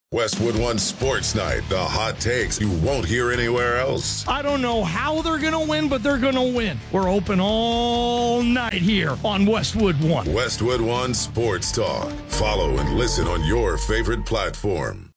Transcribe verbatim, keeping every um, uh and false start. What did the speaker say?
Westwood One Sports Night, the hot takes you won't hear anywhere else. I don't know how they're going to win, but they're going to win. We're open all night here on Westwood One. Westwood One Sports Talk. Follow and listen on your favorite platform.